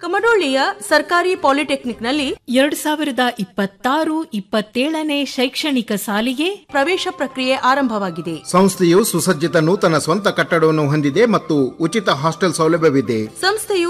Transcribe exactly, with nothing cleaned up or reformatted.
ಕಮಡೋಳ್ಳಿಯ ಸರ್ಕಾರಿ ಪಾಲಿಟೆಕ್ನಿಕ್ನಲ್ಲಿ ಎರಡ್ ಸಾವಿರದ ಇಪ್ಪತ್ತಾರು ಇಪ್ಪತ್ತೇಳನೇ ಶೈಕ್ಷಣಿಕ ಸಾಲಿಗೆ ಪ್ರವೇಶ ಪ್ರಕ್ರಿಯೆ ಆರಂಭವಾಗಿದೆ. ಸಂಸ್ಥೆಯು ಸುಸಜ್ಜಿತ ನೂತನ ಸ್ವಂತ ಕಟ್ಟಡವನ್ನು ಹೊಂದಿದೆ ಮತ್ತು ಉಚಿತ ಹಾಸ್ಟೆಲ್ ಸೌಲಭ್ಯವಿದೆ. ಸಂಸ್ಥೆಯು